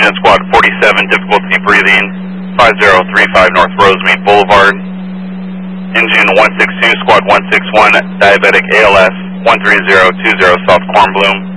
Oxygen Squad 47, difficulty breathing, 5035 North Rosemead Boulevard. Engine 162, Squad 161, diabetic ALS, 13020 South Kornbloom.